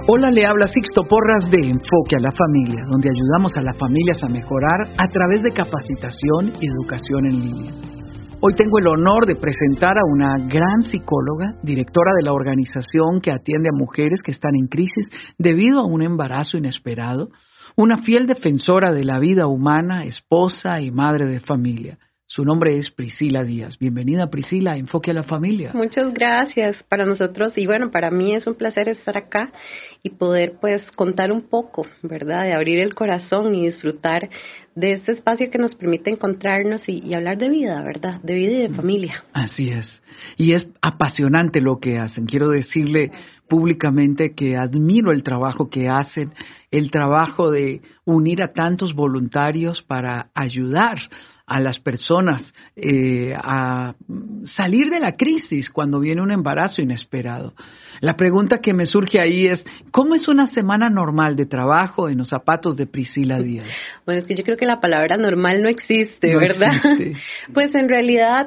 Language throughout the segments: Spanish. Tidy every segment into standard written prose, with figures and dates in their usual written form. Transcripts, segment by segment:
Hola, le habla Sixto Porras de Enfoque a la Familia, donde ayudamos a las familias a mejorar a través de capacitación y educación en línea. Hoy tengo el honor de presentar a una gran psicóloga, directora de la organización que atiende a mujeres que están en crisis debido a un embarazo inesperado, una fiel defensora de la vida humana, esposa y madre de familia. Su nombre es Priscila Díaz. Bienvenida, Priscila, a Enfoque a la Familia. Muchas gracias para nosotros y bueno, para mí es un placer estar acá y poder pues contar un poco, ¿verdad? De abrir el corazón y disfrutar de este espacio que nos permite encontrarnos y hablar de vida, ¿verdad? De vida y de familia. Así es. Y es apasionante lo que hacen. Quiero decirle públicamente que admiro el trabajo que hacen, el trabajo de unir a tantos voluntarios para ayudar a las personas a salir de la crisis cuando viene un embarazo inesperado. La pregunta que me surge ahí es, ¿cómo es una semana normal de trabajo en los zapatos de Priscila Díaz? Bueno, es que yo creo que la palabra normal no existe, ¿verdad? Existe. Pues en realidad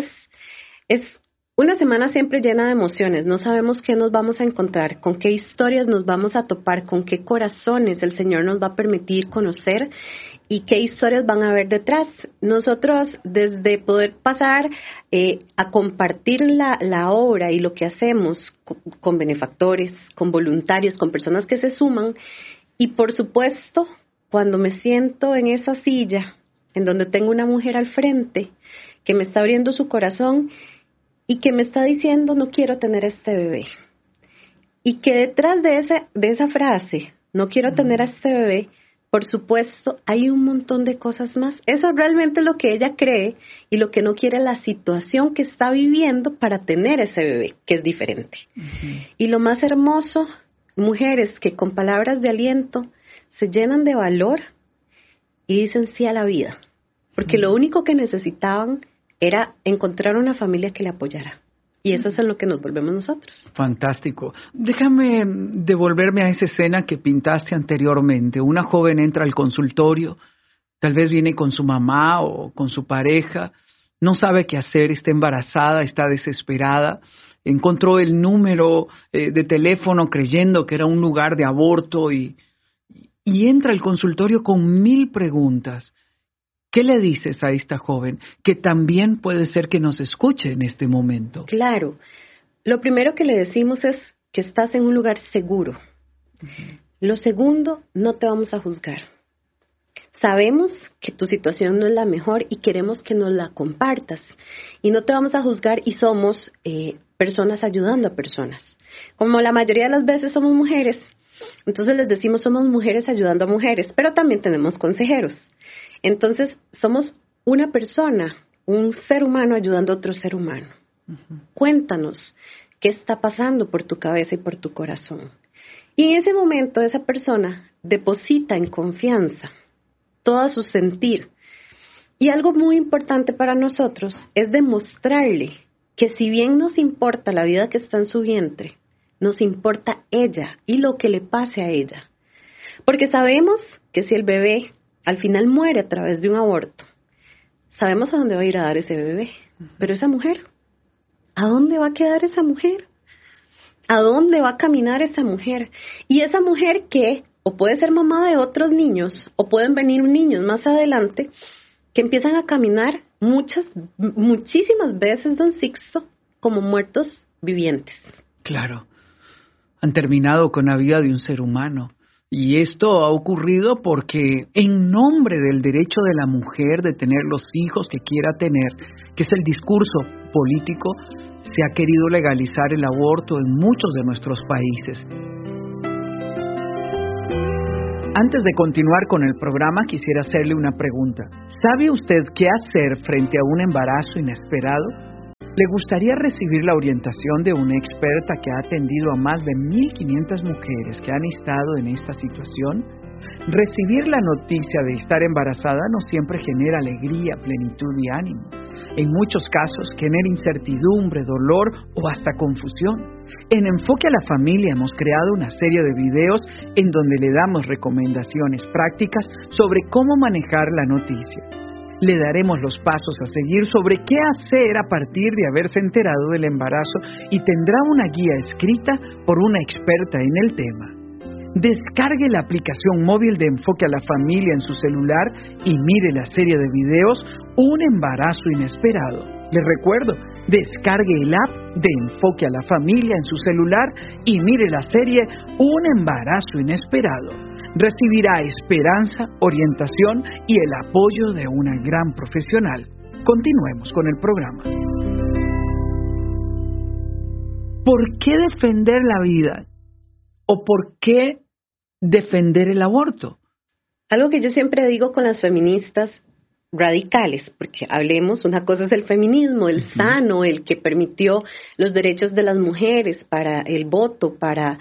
es una semana siempre llena de emociones. No sabemos qué nos vamos a encontrar, con qué historias nos vamos a topar, con qué corazones el Señor nos va a permitir conocer y qué historias van a haber detrás. Nosotros, desde poder pasar a compartir la obra y lo que hacemos con benefactores, con voluntarios, con personas que se suman, y por supuesto, cuando me siento en esa silla, en donde tengo una mujer al frente, que me está abriendo su corazón y que me está diciendo, no quiero tener este bebé. Y que detrás de esa frase, no quiero tener a este bebé, por supuesto, hay un montón de cosas más. Eso realmente es lo que ella cree y lo que no quiere la situación que está viviendo para tener ese bebé, que es diferente. Uh-huh. Y lo más hermoso, mujeres que con palabras de aliento se llenan de valor y dicen sí a la vida. Porque lo único que necesitaban era encontrar una familia que le apoyara. Y eso es en lo que nos volvemos nosotros. Fantástico. Déjame devolverme a esa escena que pintaste anteriormente. Una joven entra al consultorio, tal vez viene con su mamá o con su pareja, no sabe qué hacer, está embarazada, está desesperada, encontró el número de teléfono creyendo que era un lugar de aborto y entra al consultorio con 1000 preguntas. ¿Qué le dices a esta joven que también puede ser que nos escuche en este momento? Claro. Lo primero que le decimos es que estás en un lugar seguro. Uh-huh. Lo segundo, no te vamos a juzgar. Sabemos que tu situación no es la mejor y queremos que nos la compartas. Y no te vamos a juzgar y somos personas ayudando a personas. Como la mayoría de las veces somos mujeres, entonces les decimos somos mujeres ayudando a mujeres, pero también tenemos consejeros. Entonces, somos una persona, un ser humano ayudando a otro ser humano. Uh-huh. Cuéntanos qué está pasando por tu cabeza y por tu corazón. Y en ese momento esa persona deposita en confianza todo su sentir. Y algo muy importante para nosotros es demostrarle que si bien nos importa la vida que está en su vientre, nos importa ella y lo que le pase a ella. Porque sabemos que si el bebé al final muere a través de un aborto, sabemos a dónde va a ir a dar ese bebé. Pero esa mujer, ¿a dónde va a quedar esa mujer? ¿A dónde va a caminar esa mujer? Y esa mujer que o puede ser mamá de otros niños, o pueden venir niños más adelante, que empiezan a caminar muchísimas veces, don Sixto, como muertos vivientes. Claro, han terminado con la vida de un ser humano. Y esto ha ocurrido porque en nombre del derecho de la mujer de tener los hijos que quiera tener, que es el discurso político, se ha querido legalizar el aborto en muchos de nuestros países. Antes de continuar con el programa, quisiera hacerle una pregunta. ¿Sabe usted qué hacer frente a un embarazo inesperado? ¿Le gustaría recibir la orientación de una experta que ha atendido a más de 1,500 mujeres que han estado en esta situación? Recibir la noticia de estar embarazada no siempre genera alegría, plenitud y ánimo. En muchos casos genera incertidumbre, dolor o hasta confusión. En Enfoque a la Familia hemos creado una serie de videos en donde le damos recomendaciones prácticas sobre cómo manejar la noticia. Le daremos los pasos a seguir sobre qué hacer a partir de haberse enterado del embarazo y tendrá una guía escrita por una experta en el tema. Descargue la aplicación móvil de Enfoque a la Familia en su celular y mire la serie de videos Un embarazo inesperado. Les recuerdo, descargue el app de Enfoque a la Familia en su celular y mire la serie Un embarazo inesperado. Recibirá esperanza, orientación y el apoyo de una gran profesional. Continuemos con el programa. ¿Por qué defender la vida? ¿O por qué defender el aborto? Algo que yo siempre digo con las feministas radicales, porque hablemos, una cosa es el feminismo, el sano, el que permitió los derechos de las mujeres para el voto, para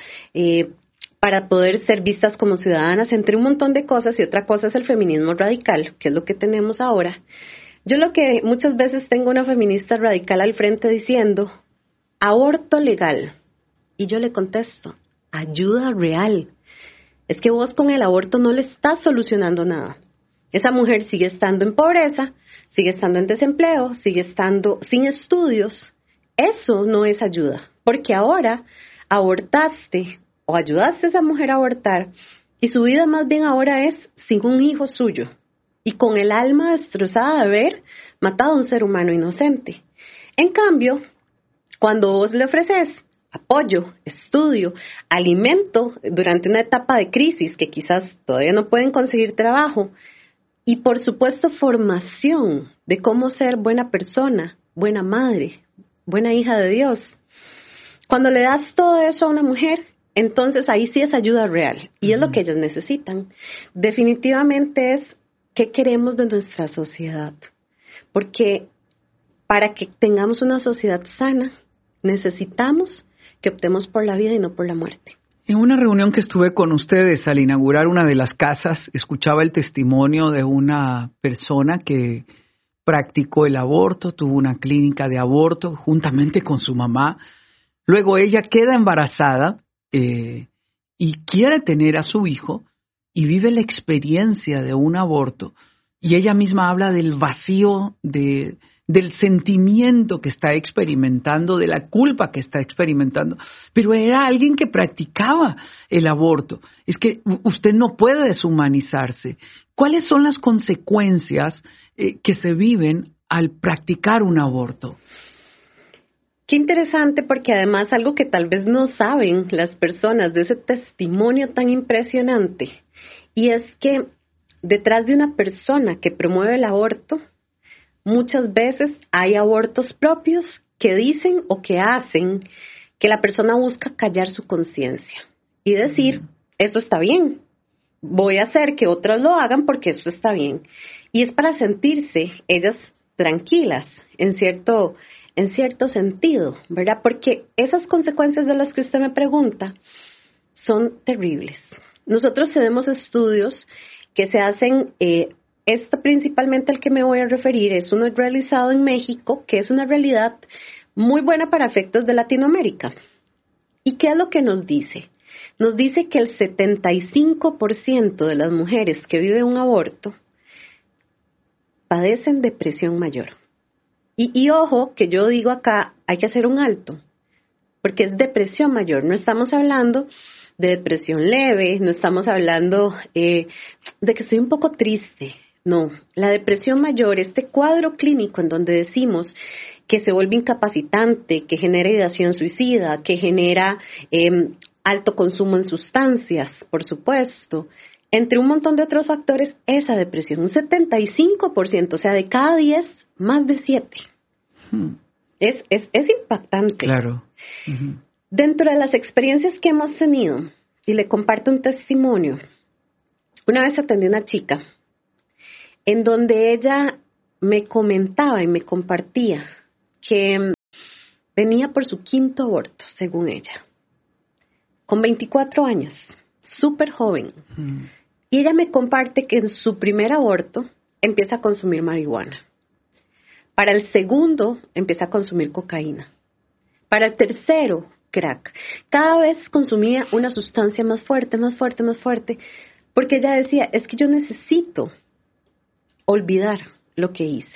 poder ser vistas como ciudadanas, entre un montón de cosas, y otra cosa es el feminismo radical, que es lo que tenemos ahora. Yo lo que muchas veces tengo una feminista radical al frente diciendo, aborto legal, y yo le contesto, ayuda real. Es que vos con el aborto no le estás solucionando nada. Esa mujer sigue estando en pobreza, sigue estando en desempleo, sigue estando sin estudios. Eso no es ayuda, porque ahora abortaste o ayudaste a esa mujer a abortar y su vida más bien ahora es sin un hijo suyo y con el alma destrozada de haber matado a un ser humano inocente. En cambio, cuando vos le ofreces apoyo, estudio, alimento durante una etapa de crisis que quizás todavía no pueden conseguir trabajo y por supuesto formación de cómo ser buena persona, buena madre, buena hija de Dios. Cuando le das todo eso a una mujer, entonces ahí sí es ayuda real y es lo que ellos necesitan. Definitivamente es qué queremos de nuestra sociedad, porque para que tengamos una sociedad sana necesitamos que optemos por la vida y no por la muerte. En una reunión que estuve con ustedes al inaugurar una de las casas, escuchaba el testimonio de una persona que practicó el aborto, tuvo una clínica de aborto juntamente con su mamá. Luego ella queda embarazada y quiere tener a su hijo y vive la experiencia de un aborto. Y ella misma habla del vacío, del sentimiento que está experimentando, de la culpa que está experimentando. Pero era alguien que practicaba el aborto. Es que usted no puede deshumanizarse. ¿Cuáles son las consecuencias que se viven al practicar un aborto? Qué interesante, porque además algo que tal vez no saben las personas de ese testimonio tan impresionante, y es que detrás de una persona que promueve el aborto, muchas veces hay abortos propios que dicen o que hacen que la persona busca callar su conciencia y decir, esto está bien, voy a hacer que otros lo hagan porque esto está bien. Y es para sentirse ellas tranquilas, en cierto sentido, ¿verdad? Porque esas consecuencias de las que usted me pregunta son terribles. Nosotros tenemos estudios que se hacen, esto principalmente al que me voy a referir es uno realizado en México, que es una realidad muy buena para efectos de Latinoamérica. ¿Y qué es lo que nos dice? Nos dice que el 75% de las mujeres que viven un aborto padecen depresión mayor. Y ojo, que yo digo acá, hay que hacer un alto, porque es depresión mayor. No estamos hablando de depresión leve, no estamos hablando de que estoy un poco triste. No, la depresión mayor, este cuadro clínico en donde decimos que se vuelve incapacitante, que genera ideación suicida, que genera alto consumo en sustancias, por supuesto, entre un montón de otros factores, esa depresión, un 75%, o sea, de cada 10, más de 7. Es impactante. Claro. Dentro de las experiencias que hemos tenido, y le comparto un testimonio, una vez atendí a una chica en donde ella me comentaba y me compartía que venía por su 5º aborto, según ella, con 24 años, súper joven. Y ella me comparte que en su primer aborto empieza a consumir marihuana. Para el segundo empieza a consumir cocaína. Para el tercero, crack. Cada vez consumía una sustancia más fuerte, más fuerte, más fuerte, porque ella decía, es que yo necesito olvidar lo que hice.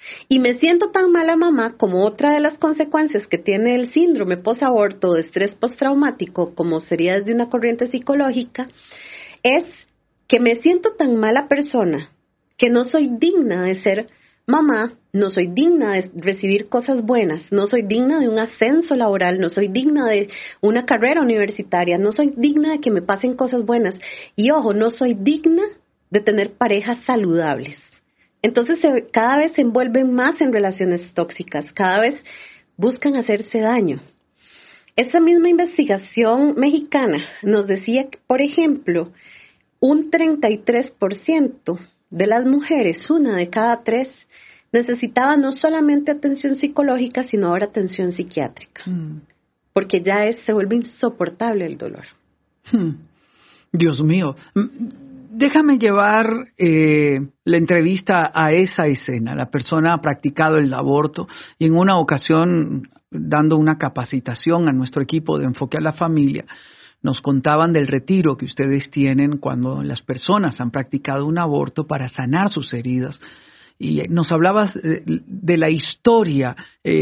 Y me siento tan mala mamá como otra de las consecuencias que tiene el síndrome posaborto de estrés postraumático, como sería desde una corriente psicológica, es que me siento tan mala persona que no soy digna de ser mamá, no soy digna de recibir cosas buenas, no soy digna de un ascenso laboral, no soy digna de una carrera universitaria, no soy digna de que me pasen cosas buenas. Y ojo, no soy digna de tener parejas saludables. Entonces cada vez se envuelven más en relaciones tóxicas, cada vez buscan hacerse daño. Esa misma investigación mexicana nos decía que, por ejemplo, un 33% de las mujeres, 1 de cada 3, necesitaba no solamente atención psicológica, sino ahora atención psiquiátrica, porque ya se vuelve insoportable el dolor. Dios mío. Déjame llevar la entrevista a esa escena. La persona ha practicado el aborto y en una ocasión, dando una capacitación a nuestro equipo de Enfoque a la Familia, nos contaban del retiro que ustedes tienen cuando las personas han practicado un aborto para sanar sus heridas. Y nos hablabas de la historia,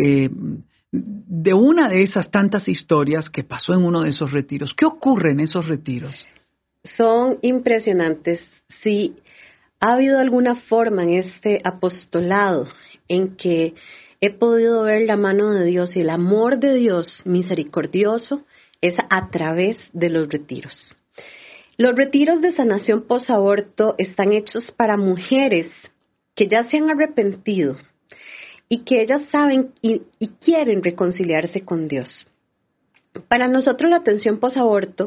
de una de esas tantas historias que pasó en uno de esos retiros. ¿Qué ocurre en esos retiros? Son impresionantes. Si ha habido alguna forma en este apostolado en que he podido ver la mano de Dios y el amor de Dios misericordioso, es a través de los retiros. Los retiros de sanación posaborto están hechos para mujeres que ya se han arrepentido y que ellas saben y quieren reconciliarse con Dios. Para nosotros la atención posaborto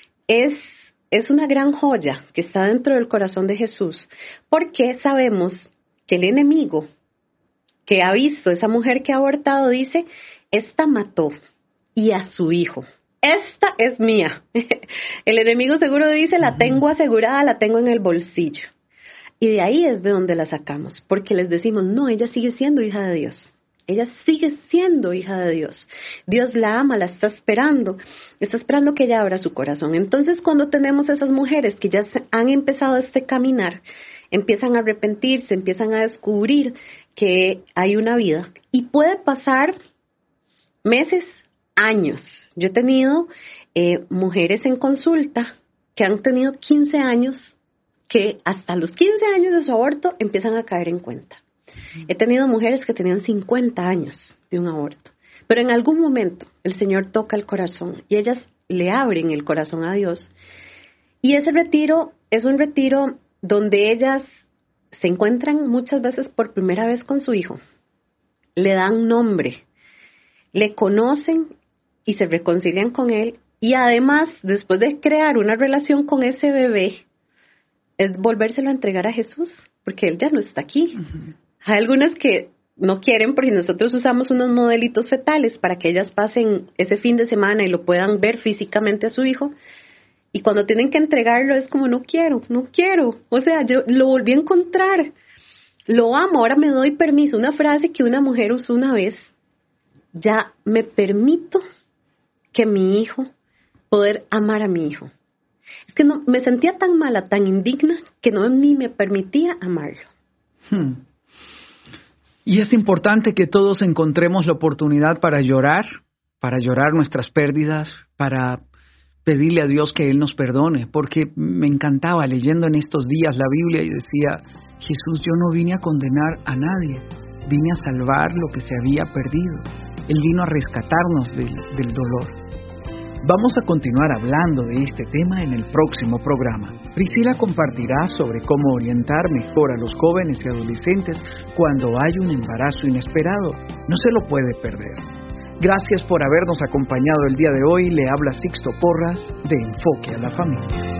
es una gran joya que está dentro del corazón de Jesús, porque sabemos que el enemigo que ha visto a esa mujer que ha abortado dice, esta mató y a su hijo. Esta es mía. El enemigo seguro dice, la tengo asegurada, la tengo en el bolsillo. Y de ahí es de donde la sacamos, porque les decimos, no, ella sigue siendo hija de Dios. Ella sigue siendo hija de Dios. Dios la ama, la está esperando que ella abra su corazón. Entonces, cuando tenemos esas mujeres que ya han empezado este caminar, empiezan a arrepentirse, empiezan a descubrir que hay una vida. Y puede pasar meses, años. Yo he tenido mujeres en consulta que han tenido 15 años, que hasta los 15 años de su aborto empiezan a caer en cuenta. He tenido mujeres que tenían 50 años de un aborto, pero en algún momento el Señor toca el corazón y ellas le abren el corazón a Dios. Y ese retiro es un retiro donde ellas se encuentran muchas veces por primera vez con su hijo, le dan nombre, le conocen y se reconcilian con él, y además, después de crear una relación con ese bebé, es volvérselo a entregar a Jesús, porque él ya no está aquí. Hay algunas que no quieren, porque nosotros usamos unos modelitos fetales para que ellas pasen ese fin de semana y lo puedan ver físicamente a su hijo, y cuando tienen que entregarlo es como, no quiero, o sea, yo lo volví a encontrar, lo amo, ahora me doy permiso. Una frase que una mujer usó una vez, ya me permito que mi hijo, poder amar a mi hijo. Es que no, me sentía tan mala, tan indigna, que no ni me permitía amarlo. Y es importante que todos encontremos la oportunidad para llorar nuestras pérdidas, para pedirle a Dios que Él nos perdone, porque me encantaba leyendo en estos días la Biblia y decía, Jesús, yo no vine a condenar a nadie, vine a salvar lo que se había perdido. Él vino a rescatarnos del dolor. Vamos a continuar hablando de este tema en el próximo programa. Priscila compartirá sobre cómo orientar mejor a los jóvenes y adolescentes cuando hay un embarazo inesperado. No se lo puede perder. Gracias por habernos acompañado el día de hoy. Le habla Sixto Porras de Enfoque a la Familia.